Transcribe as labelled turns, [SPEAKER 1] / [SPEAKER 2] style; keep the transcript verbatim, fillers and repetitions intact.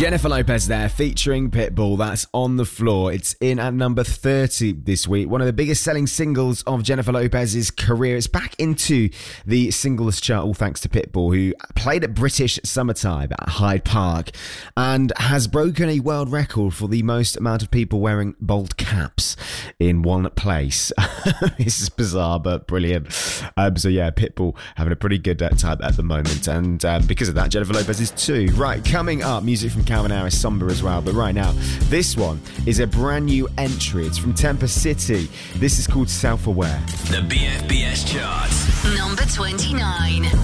[SPEAKER 1] Jennifer Lopez there, featuring Pitbull. That's On the Floor. It's in at number thirty this week. One of the biggest selling singles of Jennifer Lopez's career. It's back into the singles chart, all thanks to Pitbull, who played at British Summertime at Hyde Park and has broken a world record for the most amount of people wearing bald caps in one place. This is bizarre, but brilliant. Um, so yeah, Pitbull having a pretty good uh, time at the moment. And um, because of that, Jennifer Lopez is too. Right, coming up, music from Calvin Harris, Somber as well. But right now, this one is a brand new entry. It's from Temper City. This is called Self-Aware.
[SPEAKER 2] The B F B S chart.
[SPEAKER 3] Number twenty-nine.